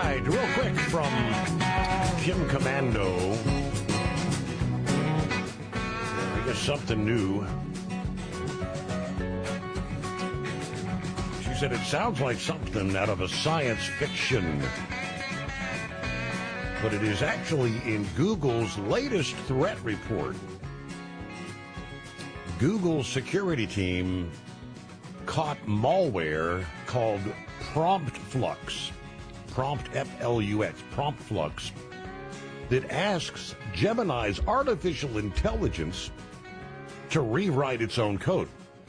right, real quick from Kim Commando. I guess something new. She said it sounds like something out of a science fiction, but it is actually in Google's latest threat report. Google's security team caught malware called PromptFlux, F-L-U-X, PromptFlux, that asks Gemini's artificial intelligence to rewrite its own code.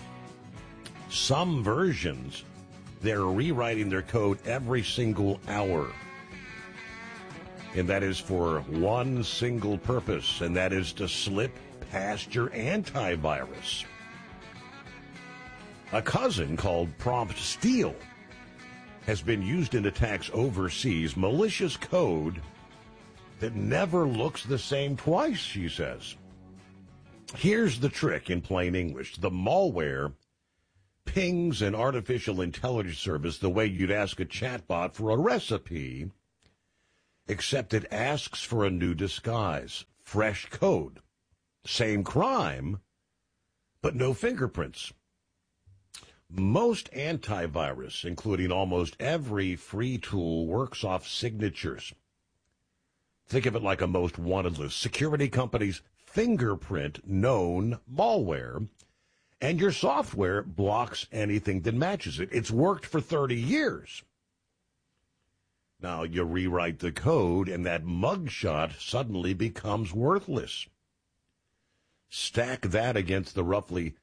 Some versions, they're rewriting their code every single hour. And that is for one single purpose, and that is to slip past your antivirus. A cousin called PromptSteal has been used in attacks overseas, malicious code that never looks the same twice, she says. Here's the trick in plain English. The malware pings an artificial intelligence service the way you'd ask a chatbot for a recipe, except it asks for a new disguise, fresh code, same crime, but no fingerprints. Most antivirus, including almost every free tool, works off signatures. Think of it like a most wanted list. Security companies fingerprint known malware, and your software blocks anything that matches it. It's worked for 30 years. Now you rewrite the code, and that mugshot suddenly becomes worthless. Stack that against the roughly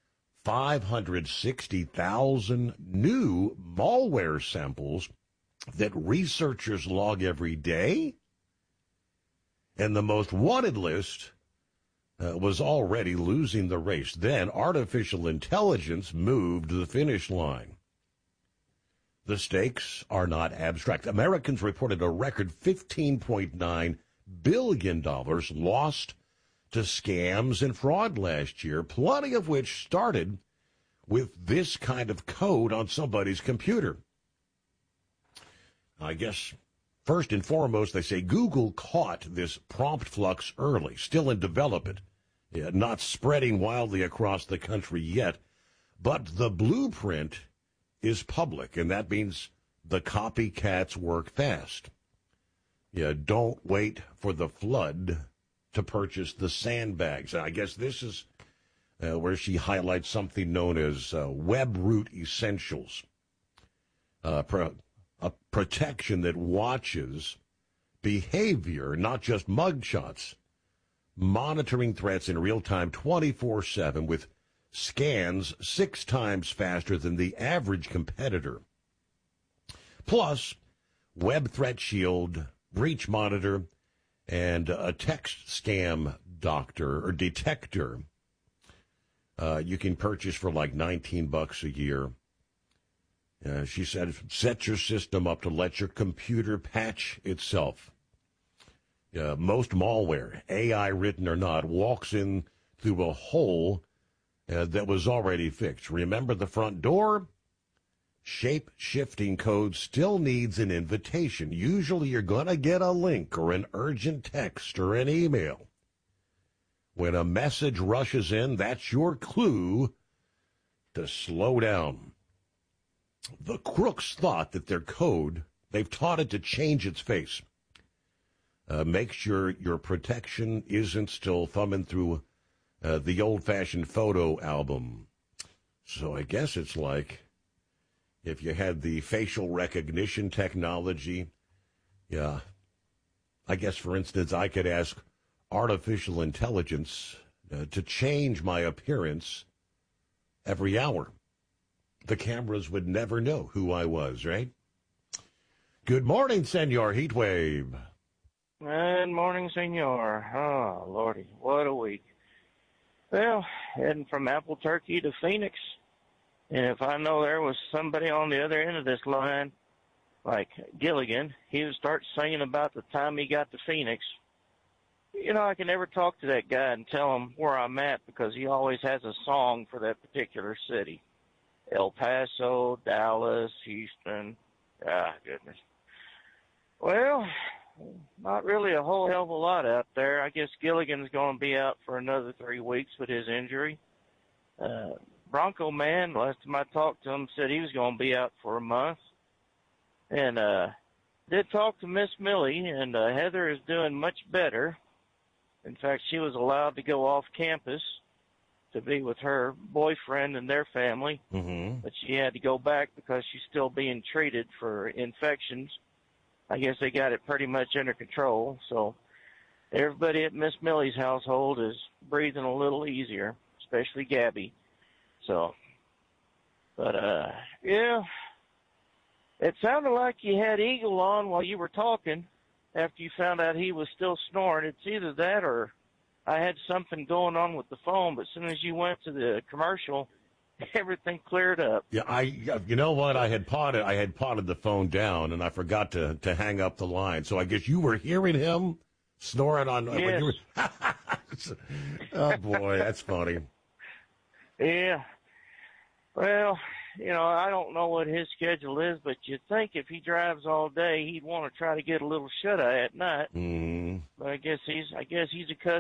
560,000 new malware samples that researchers log every day, and the most wanted list was already losing the race. Then artificial intelligence moved the finish line. The stakes are not abstract. Americans reported a record $15.9 billion lost to scams and fraud last year, plenty of which started with this kind of code on somebody's computer. I guess, first and foremost, they say Google caught this PromptFlux early, still in development, not spreading wildly across the country yet, but the blueprint is public, and that means the copycats work fast. Don't wait for the flood to purchase the sandbags. I guess this is where she highlights something known as WebRoot Essentials, a protection that watches behavior, not just mugshots, monitoring threats in real time 24/7 with scans 6 times faster than the average competitor. Plus, Web Threat Shield, Breach Monitor, and a text scam detector you can purchase for like $19 a year. She said, set your system up to let your computer patch itself. Most malware, AI written or not, walks in through a hole that was already fixed. Remember the front door? Shape-shifting code still needs an invitation. Usually you're going to get a link or an urgent text or an email. When a message rushes in, that's your clue to slow down. The crooks thought that their code, they've taught it to change its face. Make sure your protection isn't still thumbing through the old-fashioned photo album. So I guess it's like if you had the facial recognition technology, I guess, for instance, I could ask artificial intelligence to change my appearance every hour. The cameras would never know who I was, right? Good morning, Senor Heatwave. Good morning, senor. Oh, Lordy, what a week. Well, heading from Apple Turkey to Phoenix. And if I know there was somebody on the other end of this line, like Gilligan, he would start singing about the time he got to Phoenix. I can never talk to that guy and tell him where I'm at because he always has a song for that particular city. El Paso, Dallas, Houston. Ah, goodness. Well, not really a whole hell of a lot out there. I guess Gilligan's going to be out for another 3 weeks with his injury. Bronco Man, last time I talked to him, said he was going to be out for a month. And did talk to Miss Millie, and Heather is doing much better. In fact, she was allowed to go off campus to be with her boyfriend and their family, but she had to go back because she's still being treated for infections. I guess they got it pretty much under control, so everybody at Miss Millie's household is breathing a little easier, especially Gabby. So, but yeah, it sounded like you had Eagle on while you were talking after you found out he was still snoring. It's either that or I had something going on with the phone, but as soon as you went to the commercial, everything cleared up. Yeah, you know what? I had potted the phone down, and I forgot to hang up the line. So I guess you were hearing him snoring on. Yes. Oh boy, that's funny. Yeah. Well, I don't know what his schedule is, but you'd think if he drives all day, he'd want to try to get a little shut-eye at night. But I guess he's accustomed